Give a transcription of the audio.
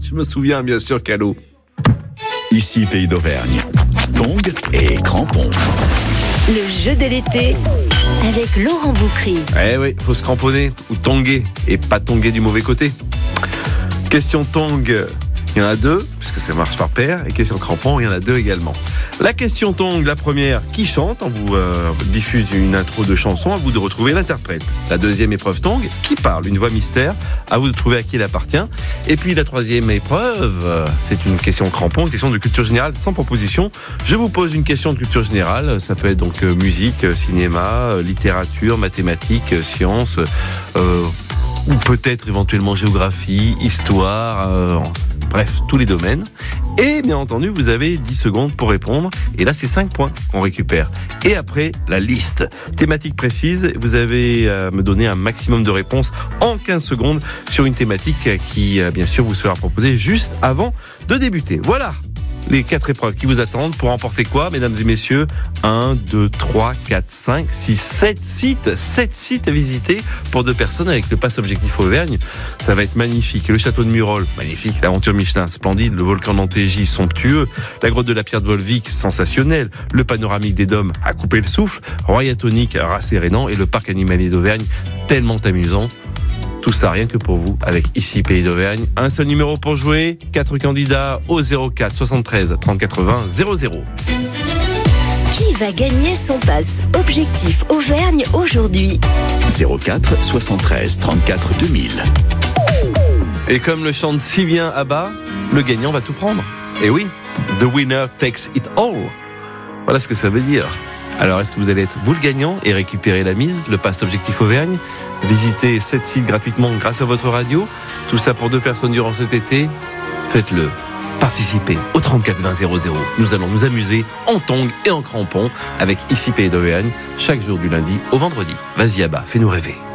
Je me souviens bien sûr, Calo. Ici Pays d'Auvergne. Tongs et crampons. Le jeu de l'été avec Laurent Boukry. Eh oui, faut se cramponner ou tonguer et pas tonguer du mauvais côté. Question tong, il y en a 2, puisque ça marche par paire, et question crampon, il y en a 2 également. La question tong, la première, qui chante, on vous diffuse une intro de chanson, à vous de retrouver l'interprète. La deuxième épreuve tong, qui parle, une voix mystère, à vous de trouver à qui elle appartient. Et puis la troisième épreuve, c'est une question crampon, une question de culture générale sans proposition. Je vous pose une question de culture générale, ça peut être donc musique, cinéma, littérature, mathématiques, sciences, ou peut-être éventuellement géographie, histoire, bref, tous les domaines. Et bien entendu, vous avez 10 secondes pour répondre. Et là, c'est 5 points qu'on récupère. Et après, la liste. Thématique précise, vous avez à me donner un maximum de réponses en 15 secondes sur une thématique qui, bien sûr, vous sera proposée juste avant de débuter. Voilà les 4 épreuves qui vous attendent pour remporter quoi, mesdames et messieurs? 1, 2, 3, 4, 5, 6, 7 sites. 7 sites à visiter pour 2 personnes avec le pass Objectif Auvergne. Ça va être magnifique. Le château de Murol, magnifique. L'aventure Michelin, splendide. Le volcan d'Antégy, somptueux. La grotte de la Pierre de Volvic, sensationnelle. Le panoramique des Dômes, à couper le souffle. Royatonique, rassérénant. Et le parc animalier d'Auvergne, tellement amusant. Tout ça rien que pour vous avec Ici Pays d'Auvergne. Un seul numéro pour jouer, 4 candidats au 04 73 30 80 00. Qui va gagner son pass Objectif Auvergne aujourd'hui? 04 73 34 2000. Et comme le chante si bien Abba, le gagnant va tout prendre. Et oui, the winner takes it all. Voilà ce que ça veut dire. Alors, est-ce que vous allez être vous le gagnant et récupérer la mise, le pass Objectif Auvergne, visiter 7 sites gratuitement grâce à votre radio, tout ça pour 2 personnes durant cet été? Faites-le. Participez au 34 20 00. Nous allons nous amuser en tongs et en crampons avec Ici Pays d'Auvergne, chaque jour du lundi au vendredi. Vas-y Abba, fais-nous rêver.